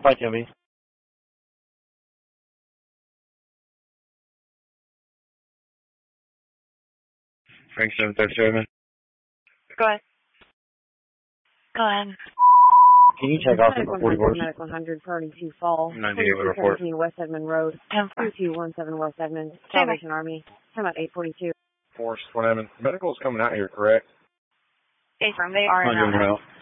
Fight Jimmy. Frank 737. Go ahead. Go ahead. Can you check off number 44? Medic 100, priority 2 fall. 98 report. 17 West Edmond Road. 2217 West Edmond. Salvation Army. Time out 842. Force 1 Edmond. Medical is coming out here, correct? They are in